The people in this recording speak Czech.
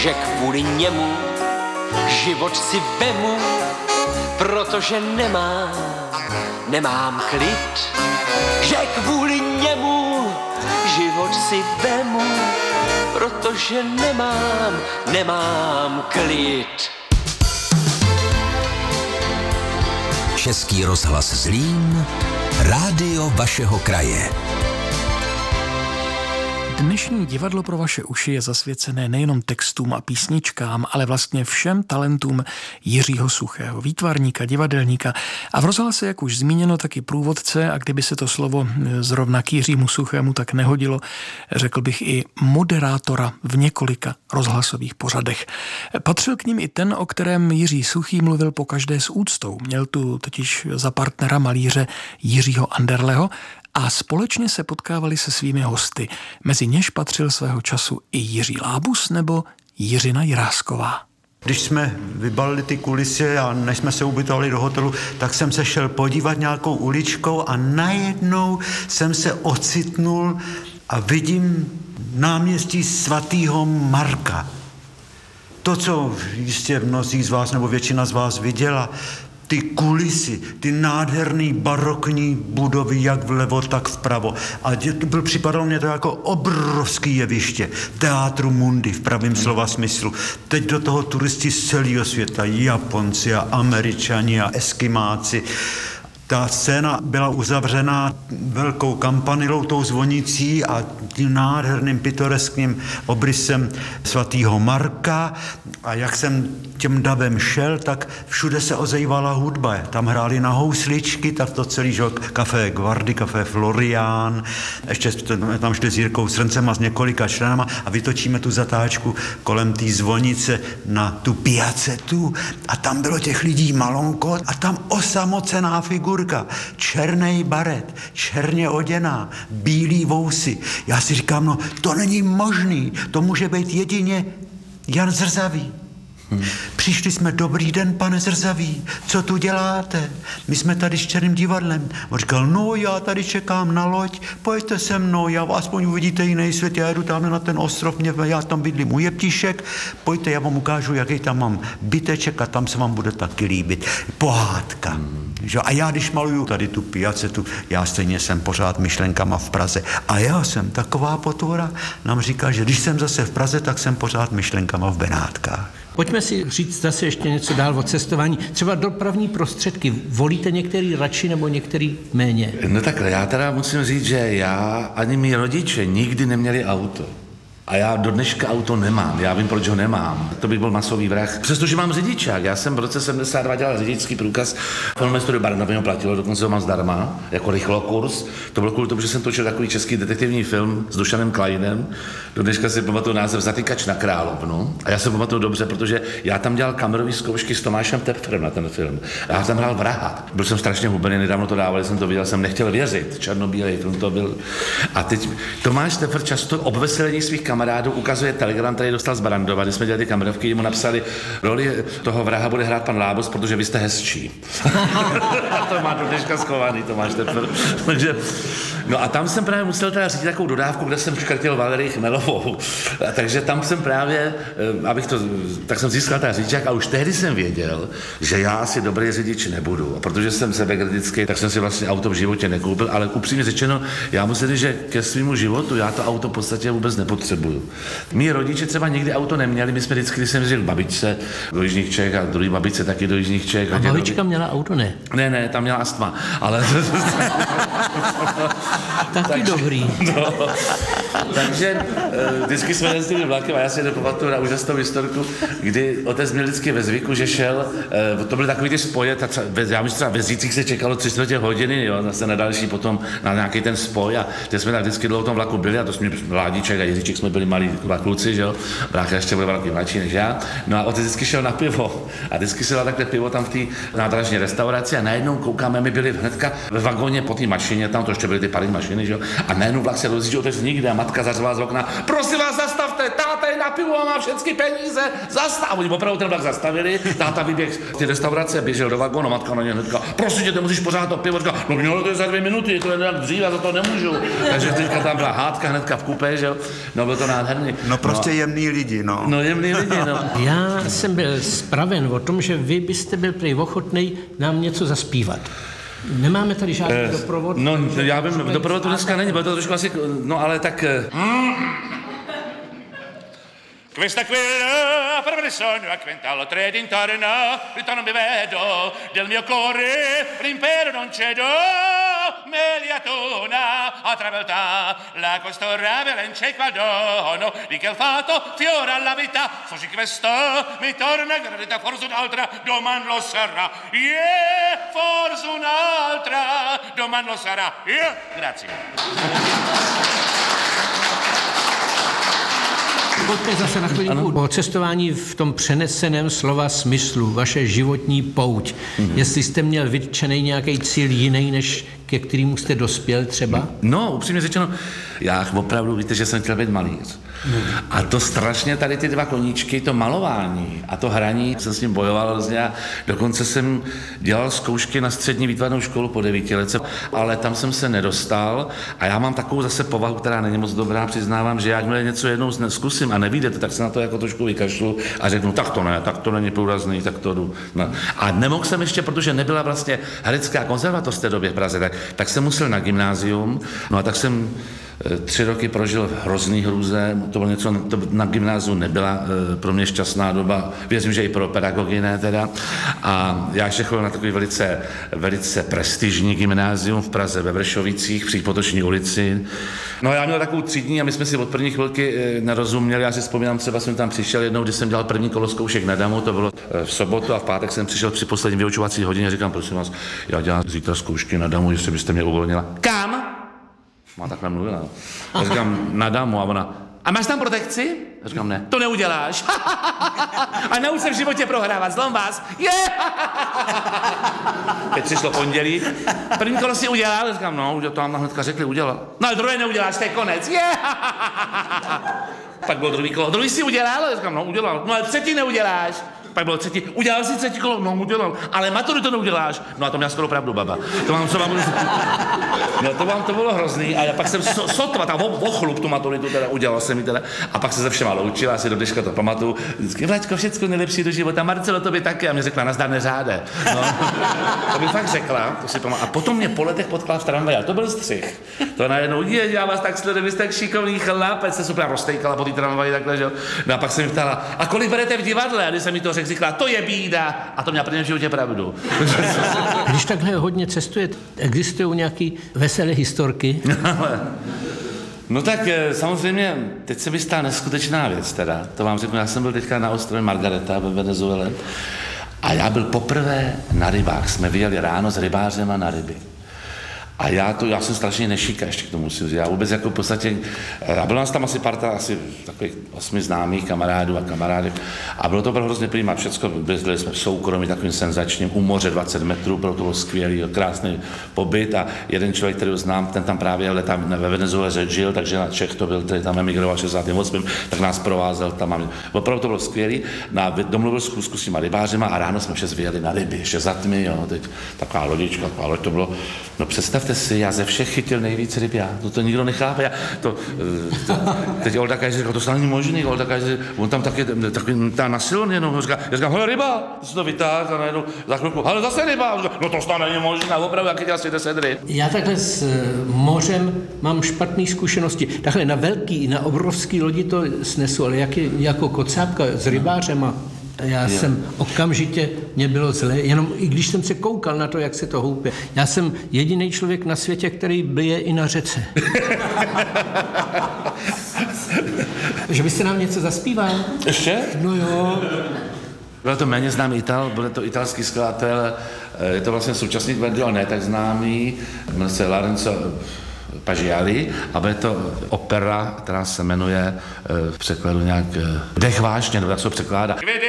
že kvůli němu život si vemu, protože nemám klid, že kvůli němu život si vemu, protože nemám klid. Český rozhlas Zlín, rádio vašeho kraje. Dnešní divadlo pro vaše uši je zasvěcené nejenom textům a písničkám, ale vlastně všem talentům Jiřího Suchého, výtvarníka, divadelníka a v rozhlase, jak už zmíněno, taky průvodce, a kdyby se to slovo zrovna k Jiřímu Suchému tak nehodilo, řekl bych i moderátora v několika rozhlasových pořadech. Patřil k nim i ten, o kterém Jiří Suchý mluvil pokaždé s úctou. Měl tu totiž za partnera malíře Jiřího Anderleho a společně se potkávali se svými hosty. Mezi něž patřil svého času i Jiří Lábus nebo Jiřina Jirásková. Když jsme vybalili ty kulisy a než jsme se ubytovali do hotelu, tak jsem se šel podívat nějakou uličkou a najednou jsem se ocitnul a vidím náměstí svatého Marka. To, co jistě mnozí z vás nebo většina z vás viděla, ty kulisy, ty nádherný barokní budovy, jak vlevo, tak vpravo. A připadalo mě to jako obrovský jeviště Teatru Mundi v pravém slova smyslu. Teď do toho turisti z celého světa, Japonci a Američani a Eskimáci. Ta scéna byla uzavřená velkou kampanilou, tou zvonicí a tím nádherným pitoreským obrysem svatého Marka. A jak jsem tím davem šel, tak všude se ozejvala hudba. Tam hráli na housličky, tak to celý, že Café Guardi, Café Florián, ještě tam šli s Jirkou Srncem a s několika členama a vytočíme tu zatáčku kolem té zvonice na tu piacetu a tam bylo těch lidí malonko a tam osamocená figurka, černý baret, černě oděná, bílý vousy. Já si říkám, no to není možný, to může být jedině Jan Zrzavý. Přišli jsme, dobrý den, pane Zrzavý, co tu děláte? My jsme tady s Černým divadlem. On říkal, no já tady čekám na loď, pojďte se mnou, já aspoň uvidíte jiný svět, já jedu tam na ten ostrov, já tam bydlím u Jeptišek, pojďte, já vám ukážu, jaký tam mám byteček a tam se vám bude taky líbit. Pohádka. A já, když maluju tady tu piacetu, já stejně jsem pořád myšlenkama v Praze. A já jsem taková potvora, nám říká, že když jsem zase v Praze, tak jsem pořád myšlenkama v Benátkách. Pojďme si říct zase ještě něco dál o cestování. Třeba dopravní prostředky. Volíte některý radši nebo některý méně? No takhle, já teda musím říct, že já ani mý rodiče nikdy neměli auto. A já do dneška auto nemám. Já vím, proč ho nemám. To bych byl masový vrah. Přestože mám řidičák. Já jsem v roce 72 dělal řidičský průkaz. Filmestru Barandově ho platilo, dokonce ho mám zdarma, jako rychlokurs. To bylo kvůli tomu, že jsem točil takový český detektivní film s Dušanem Kleinem. Do dneška si pamatuju název Zatykač na Královnu. A já se pamatuju dobře, protože já tam dělal kamerové zkoušky s Tomášem Tepfrem na ten film. A já tam hrál vraha. Byl jsem strašně hubený, nedávno to dávali, jsem to viděl, jsem nechtěl věřit. Černobílej film to byl. A teď Tomáš Tepfr často obveselení svých kamarádů ukazuje telegram, který dostal z Barandova, když jsme dělali ty kamerovky, mu napsali, roli toho vraha bude hrát pan Lábus, protože vy jste hezčí. A to má do dneška schovaný Tomáš Tepfr. Takže, no a tam jsem právě musel teda říct takovou dodávku, kde jsem škrtil Valerii Chmelovou. A takže tam jsem právě, tak jsem získal ten řidičák a už tehdy jsem věděl, že já asi dobrý řidič nebudu. A protože jsem sebekritický, tak jsem si vlastně auto v životě nekoupil, ale upřímně řečeno, já musím říct, že ke svému životu já to auto v podstatě vůbec nepotřebuju. Mí rodiče třeba nikdy auto neměli, my jsme vždycky, když jsem jezdil k babičce do Jižních Čech a druhý babičce taky do Jižních Čech. A babička měla auto, ne? Ne, tam měla astma, ale... Taky dobrý. No, takže vždycky jsme jezdili vlakem a já si nepamatuju na úžasnou historku, kdy otec měl vždycky ve zvyku, že šel, to byly takový ty spoje, já myslím, třeba ve Zítřích se čekalo 3/4 hodiny, jo, zase na další potom na nějaký ten spoj a teď jsme tak vždycky dlouho v tom vlaku byli a to jsme Mládíček a Jiříček jsme byli malí kluci, že jo, brácha ještě byl velký mladší než já, no a otec vždycky šel na pivo a vždycky si dal takhle pivo tam v té nádražní restauraci a najednou koukáme, my byli hnedka ve vagóně po té mašině, tam to ještě byly ty parní mašiny, že jo, a najednou vlak se rozjíždí, otec nikde a matka zařvala z okna, prosím vás, zastavte zastavte, táta je na pivu a má všechny peníze, zastav. Oni opravdu ten vlak zastavili, táta vyběh z té restaurace, běžel do vagónu, matka na něj hnedka, prosím tě, ty musíš pořád to pivo, říká, no mělo to je za 2 minuty, to je nějak dřív, a za to nemůžu. Takže teďka tam byla hádka hnedka v kupé, že jo, no bylo to nádherný. No prostě jemný lidi, no. No jemný lidi, no. Já jsem byl spraven o tom, že vy byste byl prý ochotnej nám něco zaspívat. Nemáme tady žádný doprovod? No, já vím, doprovod to dneska není, bylo to trošku asi, no ale tak... Questa qui per me sogno a quintallo tre d'intorno, ritorno mi vedo del mio cuore, l'impero non cedo, mediatona a traveltà, la costura velenche qual dono, di che il fatto fiora alla vita, so se questo mi torna gradita forse un'altra, domani lo sarà, forse un'altra, domani lo sarà, grazie. Pojďme zase na chvilinku o cestování v tom přeneseném slova smyslu, vaše životní pouť. Jestli jste měl vytčený nějaký cíl jiný, než ke kterému jste dospěl třeba? No, upřímně řečeno, já opravdu, víte, že jsem chtěl být malíř. A to strašně tady ty 2 koníčky, to malování a to hraní, jsem s ním bojoval hrozně a dokonce jsem dělal zkoušky na střední výtvarnou školu po 9 letech, ale tam jsem se nedostal a já mám takovou zase povahu, která není moc dobrá, přiznávám, že jakmile něco jednou zkusím a nevíde to, tak se na to jako trošku vykašlu a řeknu, tak to ne, tak to není průrazný, tak to jdu. No. A nemohl jsem ještě, protože nebyla vlastně herecká konzervatoř v té době v Praze, tak jsem musel na gymnázium, no a tak jsem 3 roky prožil v hrozný hrůze, to bylo něco, to na gymnáziu nebyla pro mě šťastná doba, věřím, že i pro pedagogy ne teda. A já ještě chodil na takový velice prestižní gymnázium v Praze ve Vršovicích, při Potoční ulici. No já měl takovou třídní a my jsme si od první chvilky nerozuměli, já si vzpomínám, třeba jsem tam přišel jednou, když jsem dělal první kolo zkoušek na Damu, to bylo v sobotu a v pátek jsem přišel při poslední vyučovací hodině a říkám, prosím vás, já dělám zítra zkoušky na Damu, jestli byste mě uvolnila. Kam? Má takhle mluvila. Já říkám, na Damu a ona, a máš tam protekci? Já říkám, ne. To neuděláš. A nauč se v životě prohrávat, zlom vás. Teď přišlo pondělí. První kolo si udělal? Já říkám, no, to vám hnedka řekli, udělal. No ale druhé neuděláš, to je konec. Pak bylo druhý kolo. Druhý si udělal? Já říkám, no, udělal. No ale třetí neuděláš. Pak bylo třetí. Udělal si třetí kolo? No, udělal. Ale maturu to neuděláš. No a to měla skoro pravdu, baba. To bylo hrozný. A já pak jsem sotva tam ochlup tu maturitu, teda udělal jsem ji teda. A pak se všema loučila, asi do dneška to pamatuju. Vždycky, Vlaďko, všecko nejlepší do života. Marcelo, tobě taky. A mě řekla, nazdar neřáde. No, to by fakt řekla, to si pamatuju. A potom mě po letech potkala v tramvaji. A to byl střih. To najednou, já vás tak sleduji, vy jste tak šikovný chlapec, se super roztejkala po té tramvaji takhle, že jo. No a pak jsem mi ptala, a kolik berete v divadle? A když jsem mi to řekl, říkala, to je bída. A to měla první v životě pravdu. Když takhle hodně cestujete, existují nějaký veselé historky? No tak samozřejmě, teď se mi stala neskutečná věc teda. To vám řeknu, já jsem byl teďka na ostrově Margareta ve Venezuele a já byl poprvé na rybách. Jsme vyjeli ráno s rybářema na ryby. A já jsem strašně nešíka, ještě k tomu musím říct. Já vůbec jako v podstatě, a bylo nás tam asi parta, asi takových 8 známých kamarádů a kamarádek. A bylo to hrozně prima, všecko, byli jsme v soukromí, takovým senzačním, u moře 20 metrů, bylo to skvělý, krásný pobyt a jeden člověk, který ho znám, ten tam právě ve Venezuele žil, takže na Čech to byl, který tam emigroval 68, tak nás provázel tam. Opravdu to bylo skvělý, domluvil schůzku s těma rybářema a ráno jsme vše vyjeli na ryby, ještě za tmy, jo, teď taková lodička, ale to bylo, no představte si, já ze všech chytil nejvíc ryb, to nikdo nechápe, teď Olda kaže, to snad není možný, Olda kaže, on tam taky na silon jenom, já říkám, hele ryba, to se to vytáhl a najednou za chvilku, hele zase ryba, no to snad není možné, opravdu, jak dělal asi 10 ryb. Já takhle s mořem mám špatné zkušenosti, takhle na velký, na obrovský lodi to snesu, ale jako kocápka s rybářema, já jsem okamžitě, mě bylo zlé, jenom i když jsem se koukal na to, jak se to houpe. Já jsem jediný člověk na světě, který blije i na řece. Že byste nám něco zaspíval? Ještě? No jo. Byl to méně známý Ital, byl to italský skladatel, je to vlastně současný Verdi, ale ne tak známý, jmenuje se Lorenzo Pagiali a bude to opera, která se jmenuje v překladu nějak Dech vášně, nebo tak se to překládá.